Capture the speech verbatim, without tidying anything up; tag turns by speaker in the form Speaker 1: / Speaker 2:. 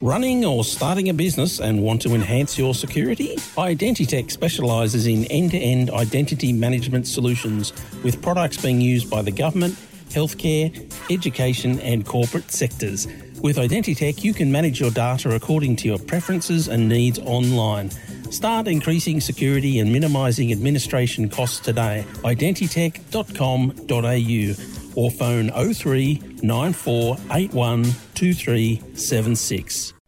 Speaker 1: Running or starting a business and want to enhance your security? Identitech specialises in end-to-end identity management solutions with products being used by the government, healthcare, education and corporate sectors. With Identitech, you can manage your data according to your preferences and needs online. Start increasing security and minimising administration costs today. identitech dot com dot a u or phone oh three nine four eight one two three seven six.